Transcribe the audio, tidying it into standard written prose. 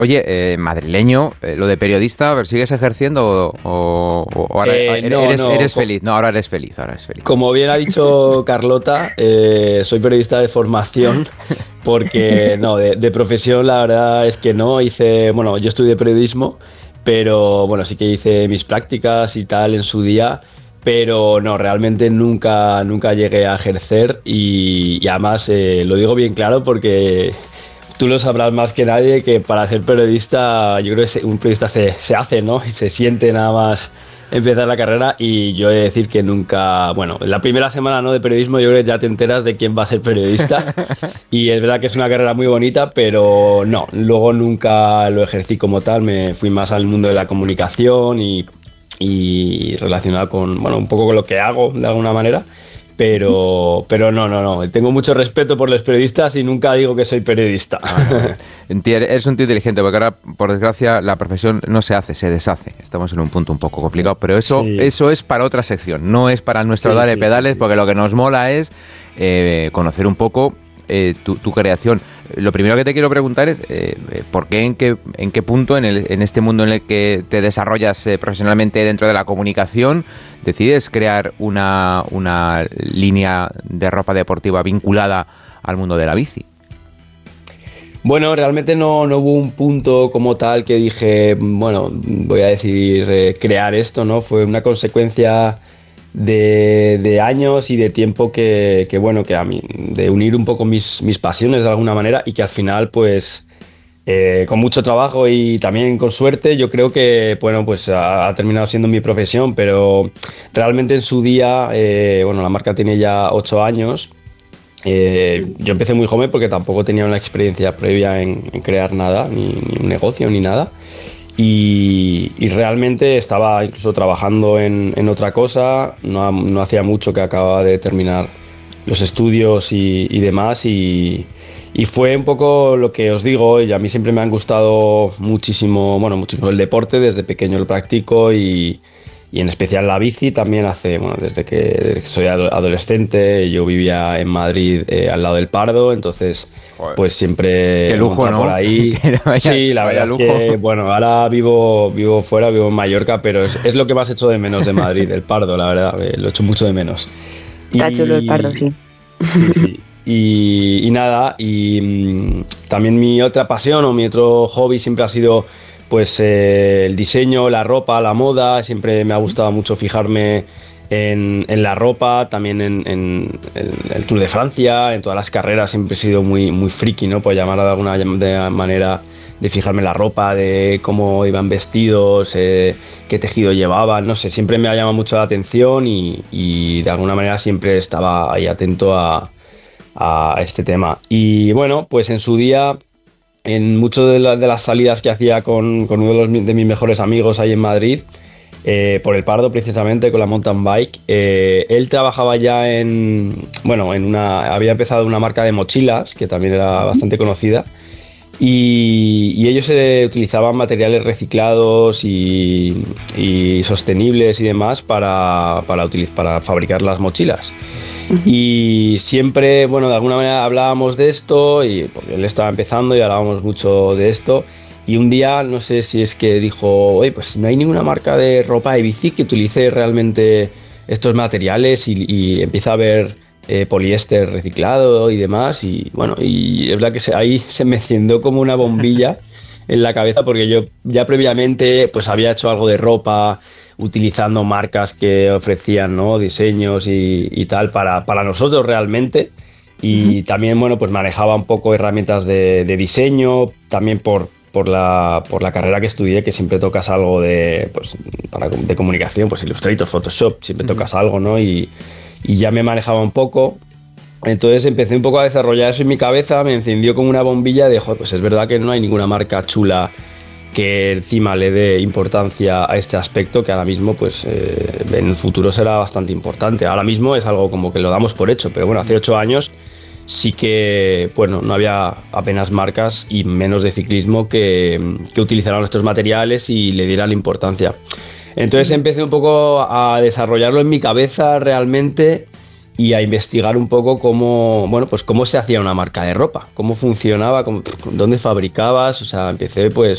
Oye, madrileño, lo de periodista, a ver, ¿sigues ejerciendo o ahora eres feliz? No, ahora eres feliz, Como bien ha dicho Carlota, soy periodista de formación, porque no, de profesión la verdad es que no. Yo estudié periodismo, pero bueno, sí que hice mis prácticas y tal en su día, pero no, realmente nunca llegué a ejercer y además lo digo bien claro porque tú lo sabrás más que nadie, que para ser periodista, yo creo que un periodista se hace, ¿no? Y se siente nada más empezar la carrera, y yo he de decir que nunca, bueno, en la primera semana, ¿no?, de periodismo yo creo que ya te enteras de quién va a ser periodista, y es verdad que es una carrera muy bonita, pero no, luego nunca lo ejercí como tal, me fui más al mundo de la comunicación y relacionado con, bueno, un poco con lo que hago de alguna manera. Pero no. Tengo mucho respeto por los periodistas y nunca digo que soy periodista. Eres un tío inteligente, porque ahora, por desgracia, la profesión no se hace, se deshace. Estamos en un punto un poco complicado, pero eso es para otra sección, no es para nuestro Dale Pedales, porque lo que nos mola es conocer un poco tu creación. Lo primero que te quiero preguntar es ¿por qué, en qué punto en este mundo en el que te desarrollas profesionalmente dentro de la comunicación decides crear una línea de ropa deportiva vinculada al mundo de la bici? Bueno, realmente no hubo un punto como tal que dije, bueno, voy a decidir crear esto, ¿no? Fue una consecuencia de años y de tiempo que a mí, de unir un poco mis pasiones de alguna manera, y que al final, pues, con mucho trabajo y también con suerte, yo creo que, bueno, pues ha terminado siendo mi profesión, pero realmente en su día, la marca tiene ya 8 años. Yo empecé muy joven porque tampoco tenía una experiencia previa en crear nada, ni un negocio, ni nada. Y realmente estaba incluso trabajando en otra cosa, no hacía mucho que acababa de terminar los estudios y demás, y fue un poco lo que os digo, y a mí siempre me han gustado muchísimo el deporte, desde pequeño lo practico, y en especial la bici también desde que soy adolescente. Yo vivía en Madrid, al lado del Pardo, entonces pues siempre qué lujo, ¿no? Por ahí. Sí, la verdad es que, bueno, ahora vivo fuera, vivo en Mallorca, pero es lo que más echo de menos de Madrid, el Pardo, la verdad, lo echo mucho de menos. Está chulo el Pardo, sí. Sí. Y nada, también mi otra pasión o mi otro hobby siempre ha sido pues el diseño, la ropa, la moda. Siempre me ha gustado mucho fijarme en la ropa, también en el Tour de Francia, en todas las carreras siempre he sido muy friki, ¿no?, por llamarlo de alguna manera, de fijarme en la ropa, de cómo iban vestidos, qué tejido llevaban, no sé, siempre me ha llamado mucho la atención, y de alguna manera siempre estaba ahí atento a este tema. Y bueno, pues en su día, en muchas de las salidas que hacía con uno de mis mejores amigos ahí en Madrid, por el Pardo precisamente, con la mountain bike, él trabajaba ya había empezado una marca de mochilas que también era bastante conocida, y ellos utilizaban materiales reciclados y sostenibles y demás para fabricar las mochilas. Y siempre, de alguna manera hablábamos de esto, y porque él estaba empezando y hablábamos mucho de esto. Y un día, no sé si es que dijo, oye, pues no hay ninguna marca de ropa de bici que utilice realmente estos materiales, y empieza a ver poliéster reciclado y demás. Y bueno, y es verdad que ahí se me encendió como una bombilla en la cabeza, porque yo ya previamente pues había hecho algo de ropa, utilizando marcas que ofrecían, ¿no?, diseños y tal para nosotros realmente. Y también, pues manejaba un poco herramientas de diseño, también por la carrera que estudié, que siempre tocas algo de comunicación, pues Illustrator, Photoshop, siempre tocas algo, ¿no? Y ya me manejaba un poco. Entonces empecé un poco a desarrollar eso en mi cabeza, me encendió como una bombilla de, pues es verdad que no hay ninguna marca chula que encima le dé importancia a este aspecto, que ahora mismo pues en el futuro será bastante importante. Ahora mismo es algo como que lo damos por hecho, pero bueno, hace 8 años sí que no había apenas marcas, y menos de ciclismo, que utilizaran estos materiales y le dieran importancia. Entonces empecé un poco a desarrollarlo en mi cabeza realmente, y a investigar un poco cómo se hacía una marca de ropa, cómo funcionaba, dónde fabricabas. O sea, empecé pues